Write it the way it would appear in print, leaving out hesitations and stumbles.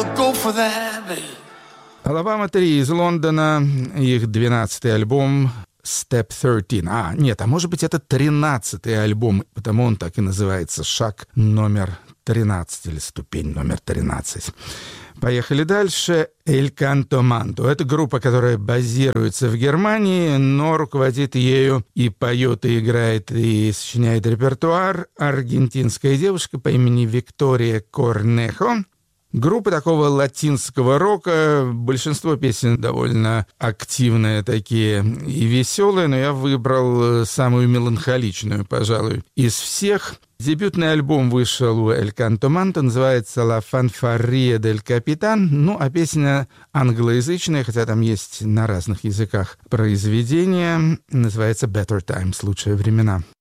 to go for that, baby. Alabama 3 из Лондона, их 12-й альбом Step 13. Нет, может быть, это 13-й альбом, потому он так и называется, шаг номер 13 или ступень номер 13. Поехали дальше. El Canto Manto. Это группа, которая базируется в Германии, но руководит ею и поет, и играет, и сочиняет репертуар аргентинская девушка по имени Виктория Корнехо. Группа такого латинского рока, большинство песен довольно активные такие и веселые, но я выбрал самую меланхоличную, пожалуй, из всех. Дебютный альбом вышел у El Canto Manto, называется «La Fanfarria del Capitán», а песня англоязычная, хотя там есть на разных языках произведение, называется «Better Times», «Лучшие времена».